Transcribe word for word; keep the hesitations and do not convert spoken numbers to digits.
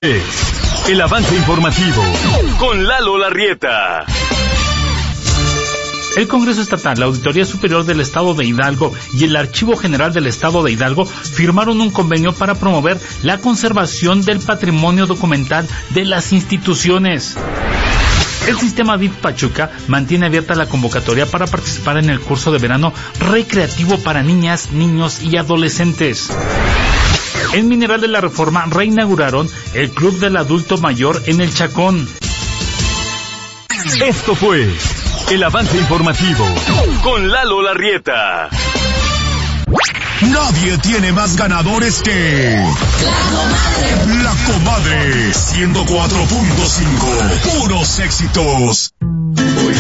El avance informativo con Lalo Larrieta. El Congreso Estatal, la Auditoría Superior del Estado de Hidalgo y el Archivo General del Estado de Hidalgo firmaron un convenio para promover la conservación del patrimonio documental de las instituciones. El sistema D I F Pachuca mantiene abierta la convocatoria para participar en el curso de verano recreativo para niñas, niños y adolescentes. En Mineral de la Reforma reinauguraron el Club del Adulto Mayor en El Chacón. Esto fue el avance informativo con Lalo Larrieta. Nadie tiene más ganadores que La Comadre. La Comadre ciento cuatro punto cinco. Puros éxitos.